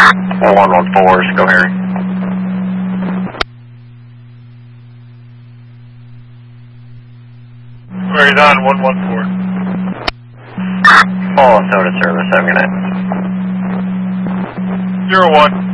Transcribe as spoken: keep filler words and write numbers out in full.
one one four, go Harry. Mary's on one one four. All soda service, have a good night. Zero one.